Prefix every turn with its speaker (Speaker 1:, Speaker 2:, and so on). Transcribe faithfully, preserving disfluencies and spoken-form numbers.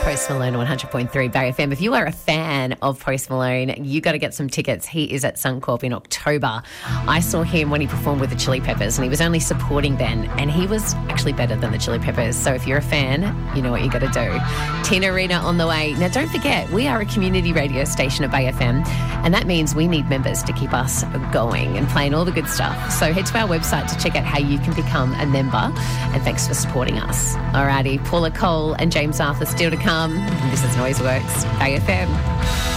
Speaker 1: Post Malone, one hundred point three Bay F M. If you are a fan of Post Malone, you got to get some tickets. He is at Suncorp in October. I saw him when he performed with the Chili Peppers, and he was only supporting then, and he was actually better than the Chili Peppers. So if you're a fan, you know what you got to do. Tina Arena on the way. Now, don't forget, we are a community radio station at Bay F M, and that means we need members to keep us going and playing all the good stuff. So head to our website to check out how you can become a member, and thanks for supporting us. Alrighty, Paula Cole and James Arthur still to come. This is Noiseworks, Bay F M.